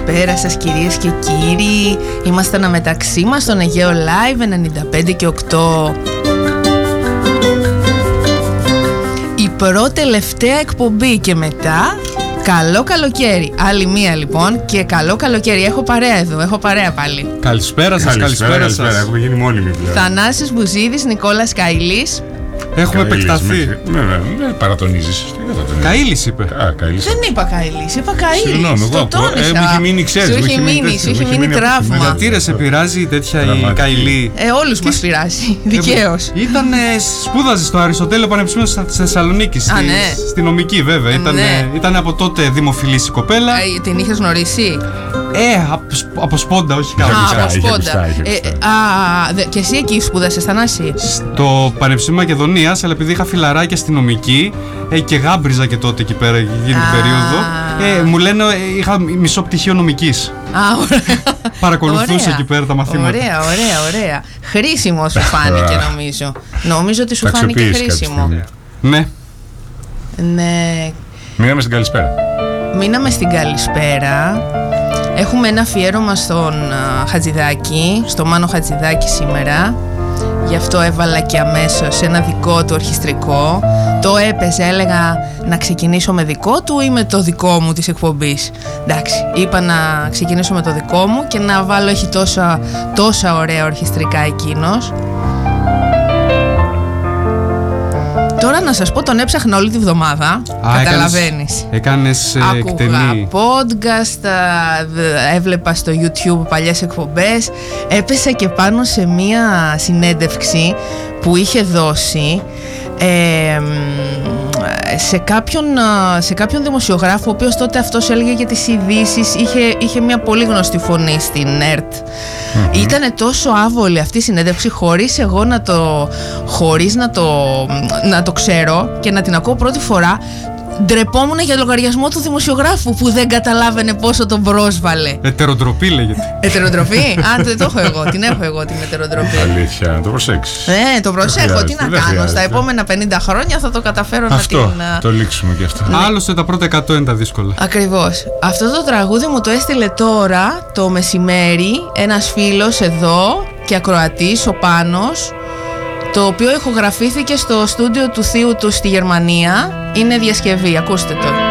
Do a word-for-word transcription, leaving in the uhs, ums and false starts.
Καλησπέρα σας κυρίες και κύριοι. Είμαστε αναμεταξύ μας στον Αιγαίο Live ενενήντα πέντε και οκτώ. Η πρώτη-τελευταία εκπομπή και μετά καλό καλοκαίρι. Άλλη μία λοιπόν και καλό καλοκαίρι. Έχω παρέα εδώ, έχω παρέα πάλι. Καλησπέρα σας, καλησπέρα, καλησπέρα σας. Έχουμε γίνει μόνιμοι πλέον. Θανάσης Μπουζίδης, Νικόλας Καηλής. Έχουμε επεκταθεί. Ναι, ναι, ναι, παρατονίζεις. Καήλης είπε. Α, Καήλης. Δεν είπα Καηλής, είπα Καήλης. Συγγνώμη, εγώ το τόνισα. ε, μου είχε μείνει, ξέρεις. Σου είχε μείνει, σου είχε μείνει τραύμα. Γιατί ρε, σε πειράζει τέτοια η Καηλή? Ε, όλους μας πειράζει, δικαίως. Ήταν, σπούδαζε στο Αριστοτέλειο Πανεπιστήμιο στη Θεσσαλονίκη. Α, ναι. Στη νομική βέβαια. Ήταν, ναι. ήταν από τότε δημοφιλής η κοπέλα. Ε, την είχες γνωρίσει? Ε, από, από σπόντα, όχι Α, κανονικά. από σπόντα. Ε, α, δε, και εσύ εκεί σπούδασες, Θανάση? Στο Πανεπιστήμιο Μακεδονίας, αλλά επειδή είχα φιλαράκια στη νομική ε, και γάμπριζα και τότε εκεί πέρα εκείνη την περίοδο, ε, μου λένε ε, είχα μισό πτυχίο νομικής. Α, ωραία. Παρακολουθούσα ωραία. εκεί πέρα τα μαθήματα. Ωραία, ωραία, ωραία. Χρήσιμο σου φάνηκε νομίζω. Νομίζω ότι σου φάνηκε χρήσιμο. Ναι. Ναι. Μείναμε στην καλησπέρα. Μείναμε στην καλησπέρα. Έχουμε ένα αφιέρωμα στον uh, Χατζηδάκη, στο Μάνο Χατζηδάκη σήμερα. Γι' αυτό έβαλα και αμέσως ένα δικό του ορχιστρικό. Το έπαιζε, έλεγα να ξεκινήσω με δικό του ή με το δικό μου της εκπομπής. Εντάξει, είπα να ξεκινήσω με το δικό μου και να βάλω, έχει τόσα, τόσα ωραία ορχιστρικά εκείνος. Τώρα να σας πω, τον έψαχνα όλη τη βδομάδα. Α, καταλαβαίνεις. Έκανες, έκανες εκτενή. Άκουγα podcast, έβλεπα στο YouTube παλιές εκπομπές. Έπεσα και πάνω σε μία συνέντευξη που είχε δώσει ε, σε, κάποιον, σε κάποιον δημοσιογράφο, ο οποίος τότε αυτός έλεγε για τις ειδήσεις, είχε, είχε μια πολύ γνωστή φωνή στην ΕΡΤ. Mm-hmm. Ήτανε τόσο άβολη αυτή η συνέντευξη, χωρίς εγώ να το, χωρίς να το, να το ξέρω και να την ακούω πρώτη φορά. Ντρεπόμουν για λογαριασμό του δημοσιογράφου που δεν καταλάβαινε πόσο τον πρόσβαλε. Ετεροτροπή λέγεται. Ετεροτροπή? Α, το, το έχω εγώ, την έχω εγώ την ετεροτροπή. Αλήθεια, το προσέξεις. Ναι, το προσέχω, τι να κάνω. Χρειάζεται. Στα επόμενα πενήντα χρόνια θα το καταφέρω αυτό, να την... το λήξουμε και αυτό. Ναι. Άλλωστε τα πρώτα εκατό είναι τα δύσκολα. Ακριβώς. Αυτό το τραγούδι μου το έστειλε τώρα το μεσημέρι ένας φίλος εδώ και ακροατής, ο Πάνος, το οποίο ηχογραφήθηκε στο στούντιο του θείου του στη Γερμανία. Είναι διασκευή, ακούστε το.